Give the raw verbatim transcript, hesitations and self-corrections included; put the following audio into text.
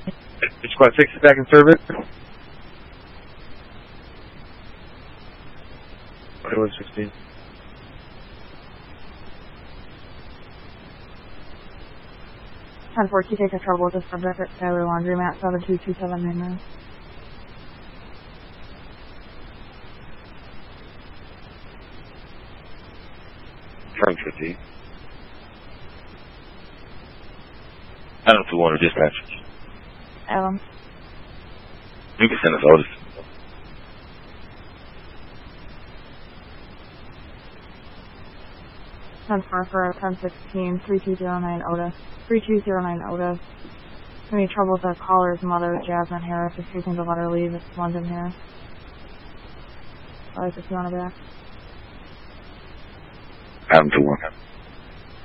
Squad six is back in service. It was sixteen. ten four, you take a trouble with the subject at Skyler Laundromat, seven two two seven nine nine. ten fifty. Adam two one, dispatch. Adam. You can send us Otis. ten four for ten sixteen, three two zero nine Otis. three two zero nine Otis. Any trouble with the caller's mother, Jasmine Harris, is using to let her leave. It's London Harris. Alright, if you want to back. Adam two one.